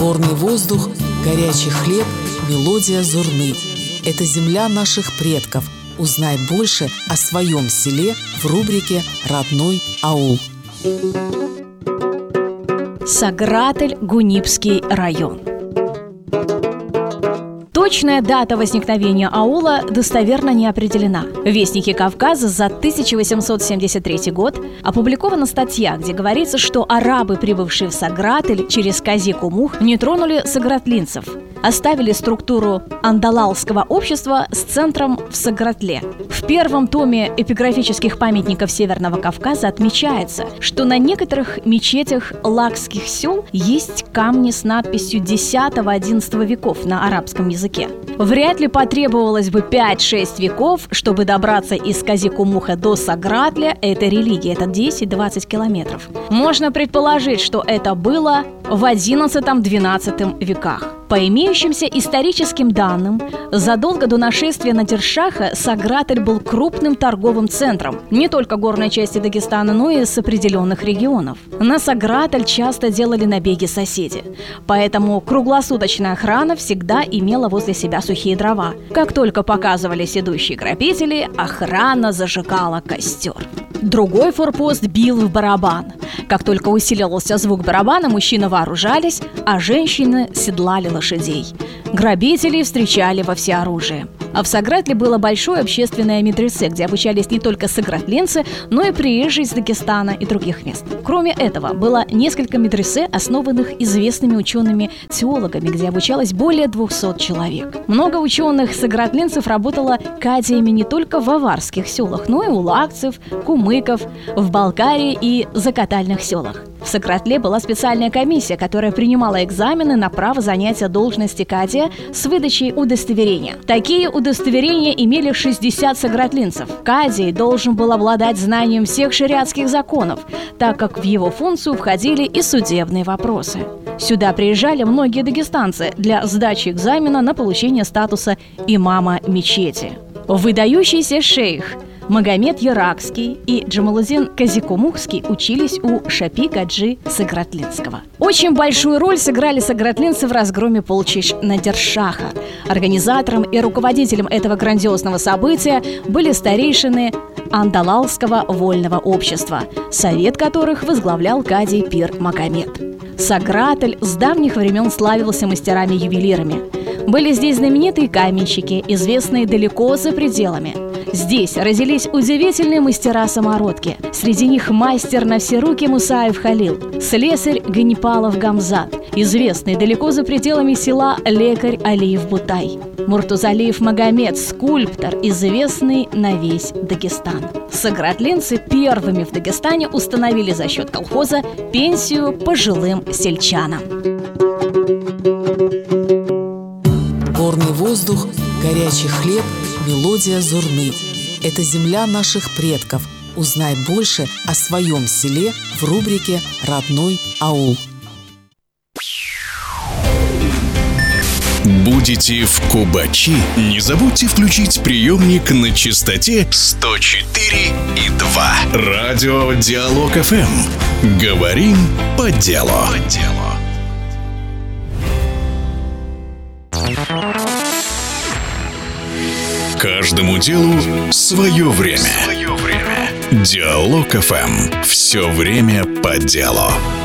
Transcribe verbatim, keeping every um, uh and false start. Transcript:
Горный воздух, горячий хлеб, мелодия зурны. Это земля наших предков. Узнай больше о своем селе в рубрике «Родной аул». Сагратель, Гунипский район. Точная дата возникновения аула достоверно не определена. В Вестнике Кавказа за тысяча восемьсот семьдесят третий год опубликована статья, где говорится, что арабы, прибывшие в Сагратель через Кази-Кумух, не тронули сагратлинцев, оставили структуру андалалского общества с центром в Сагратле. В первом томе эпиграфических памятников Северного Кавказа отмечается, что на некоторых мечетях лакских сел есть камни с надписью десятого-одиннадцатого веков на арабском языке. Вряд ли потребовалось бы пять-шесть веков, чтобы добраться из Кази-Кумуха до Сагратля этой религии. Это десять-двадцать километров. Можно предположить, что это было в одиннадцатом-двенадцатом веках. По имеющимся историческим данным, задолго до нашествия Надиршаха Сагратель был крупным торговым центром не только горной части Дагестана, но и с определенных регионов. На Сагратель часто делали набеги соседи, поэтому круглосуточная охрана всегда имела возле себя сухие дрова. Как только показывались идущие грабители, охрана зажигала костер. Другой форпост бил в барабан. Как только усиливался звук барабана, мужчины вооружались, а женщины седлали лошадей. Грабителей встречали во всеоружии. А в Сагратле было большое общественное медресе, где обучались не только сагратлинцы, но и приезжие из Дагестана и других мест. Кроме этого, было несколько медресе, основанных известными учеными-теологами, где обучалось более двухсот человек. Много ученых-сагратлинцев работало кадиями не только в аварских селах, но и у лакцев, кумыков, в Балкарии и закатальных селах. В Сагратле была специальная комиссия, которая принимала экзамены на право занятия должности кадия с выдачей удостоверения. Такие удостоверения имели шестьдесят сагратлинцев. Кадий должен был обладать знанием всех шариатских законов, так как в его функцию входили и судебные вопросы. Сюда приезжали многие дагестанцы для сдачи экзамена на получение статуса имама мечети. Выдающийся шейх Магомед Яракский и Джамалудин Кази-Кумухский учились у Шапи Гаджи Сагратлинского. Очень большую роль сыграли сагратлинцы в разгроме полчищ Надиршаха. Организатором и руководителем этого грандиозного события были старейшины Андалалского вольного общества, совет которых возглавлял кадий Пир Магомед. Сагратель с давних времен славился мастерами-ювелирами. Были здесь знаменитые каменщики, известные далеко за пределами. Здесь родились удивительные мастера-самородки. Среди них мастер на все руки Мусаев Халил, слесарь Ганипалов Гамзат, известный далеко за пределами села лекарь Алиев Бутай, Муртузалиев Магомед, скульптор, известный на весь Дагестан. Сагратлинцы первыми в Дагестане установили за счет колхоза пенсию пожилым сельчанам. Горный воздух, горячий хлеб, мелодия зурны. Это земля наших предков. Узнай больше о своем селе в рубрике «Родной аул». Будете в Кубачи? Не забудьте включить приемник на частоте сто четыре и два. Радио Диалог эф эм. Говорим по делу. По делу. Каждому делу свое время. Свое время. Диалог эф эм. Все время по делу.